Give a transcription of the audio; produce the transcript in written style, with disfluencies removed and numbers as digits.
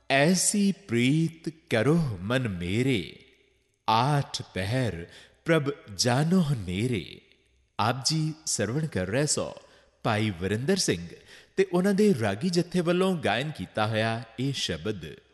ऐसी प्रीत करो मन मेरे, आठ पहर प्रभ जानो नेरे। ਆਪ ਜੀ ਸਰਵਣ ਕਰ ਰਹੇ ਸੋ ਭਾਈ ਵਰਿੰਦਰ ਸਿੰਘ ਤੇ ਉਹਨਾਂ ਦੇ ਰਾਗੀ ਜਥੇ ਵੱਲੋਂ ਗਾਇਨ ਕੀਤਾ ਹੋਇਆ ਇਹ ਸ਼ਬਦ